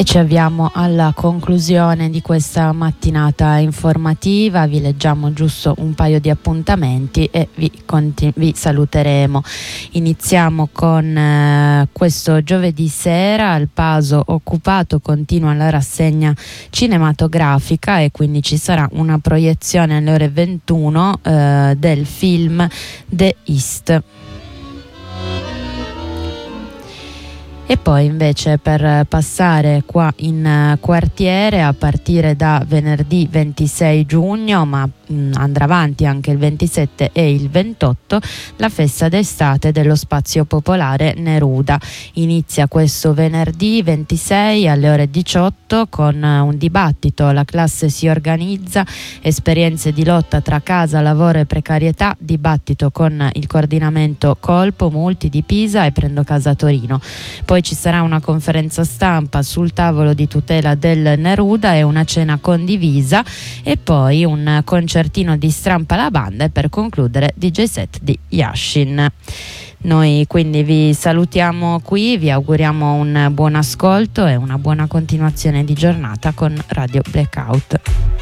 E ci avviamo alla conclusione di questa mattinata informativa. Vi leggiamo giusto un paio di appuntamenti e vi saluteremo. Iniziamo con questo giovedì sera al Paso Occupato continua la rassegna cinematografica e quindi ci sarà una proiezione alle ore 21 del film The East. E poi invece per passare qua in quartiere, a partire da venerdì 26 giugno, ma andrà avanti anche il 27 e il 28, la festa d'estate dello Spazio Popolare Neruda. Inizia questo venerdì 26 alle ore 18 con un dibattito: la classe si organizza, esperienze di lotta tra casa, lavoro e precarietà, dibattito con il coordinamento Colpo, Multi di Pisa e Prendo Casa Torino. Poi ci sarà una conferenza stampa sul tavolo di tutela del Neruda e una cena condivisa, e poi un concertino di Strampa la banda, e per concludere DJ set di Yashin. Noi quindi vi salutiamo qui, vi auguriamo un buon ascolto e una buona continuazione di giornata con Radio Blackout.